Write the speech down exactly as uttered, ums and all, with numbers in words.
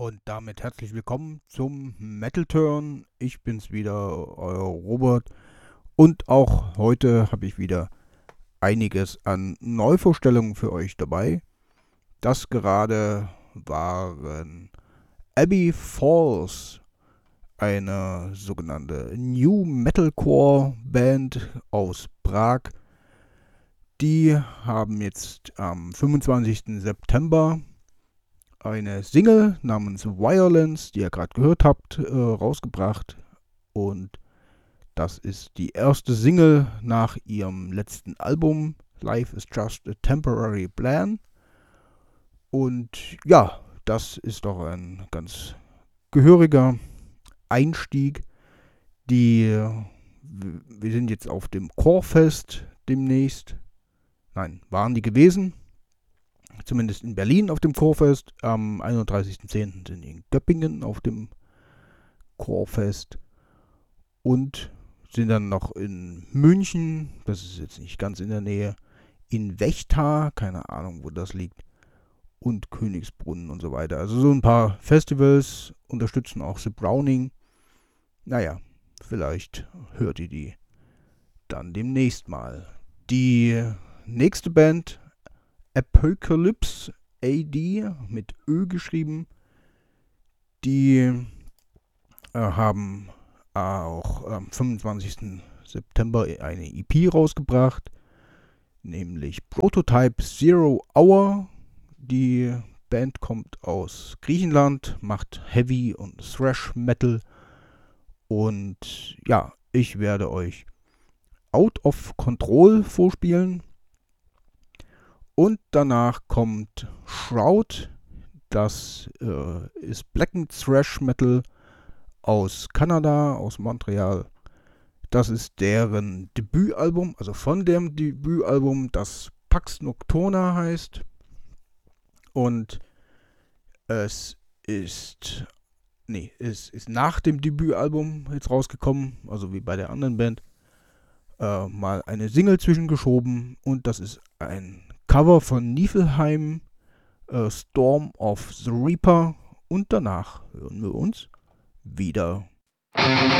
Und damit herzlich willkommen zum Metal Turn. Ich bin's wieder, euer Robert. Und auch heute habe ich wieder einiges an Neuvorstellungen für euch dabei. Das gerade waren Abbey Falls, eine sogenannte New Metalcore Band aus Prag. Die haben jetzt am fünfundzwanzigsten September eine Single namens Violence, die ihr gerade gehört habt, äh, rausgebracht. Und das ist die erste Single nach ihrem letzten Album, Life is Just a Temporary Plan. Und ja, das ist doch ein ganz gehöriger Einstieg. Die, wir sind jetzt auf dem Chorfest demnächst. Nein, waren die gewesen. Zumindest in Berlin auf dem Chorfest. Am einunddreißigsten zehnten sind in Göppingen auf dem Chorfest. Und sind dann noch in München, das ist jetzt nicht ganz in der Nähe, in Vechta, keine Ahnung, wo das liegt, und Königsbrunn und so weiter. Also so ein paar Festivals unterstützen auch The Browning. Naja, vielleicht hört ihr die dann demnächst mal. Die nächste Band, Apocalypse A D, mit Ö geschrieben, die äh, haben auch am fünfundzwanzigsten September eine E P rausgebracht, nämlich Prototype Zero Hour. Die Band kommt aus Griechenland, macht Heavy und Thrash Metal. Und ja, ich werde euch Out of Control vorspielen. Und danach kommt Shroud. Das äh, ist Black and Thrash Metal aus Kanada, aus Montreal. Das ist deren Debütalbum, also von dem Debütalbum, das Pax Nocturna heißt. Und es ist, nee, es ist nach dem Debütalbum jetzt rausgekommen, also wie bei der anderen Band, äh, mal eine Single zwischengeschoben. Und das ist ein Cover von Niflheim, äh, Storm of the Reaper. Und danach hören wir uns wieder.